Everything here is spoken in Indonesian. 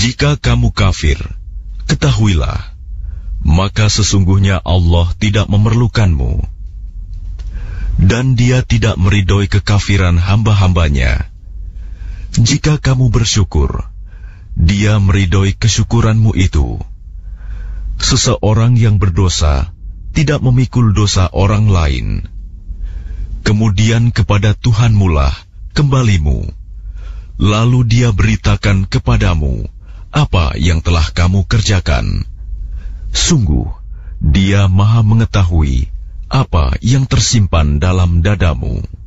Jika kamu kafir, ketahuilah, maka sesungguhnya Allah tidak memerlukanmu, dan Dia tidak meridhoi kekafiran hamba-hambanya. Jika kamu bersyukur, Dia meridhoi kesyukuranmu itu. Seseorang yang berdosa tidak memikul dosa orang lain. Kemudian kepada Tuhanmulah kembalimu, lalu Dia beritakan kepadamu apa yang telah kamu kerjakan. Sungguh, Dia Maha mengetahui apa yang tersimpan dalam dadamu.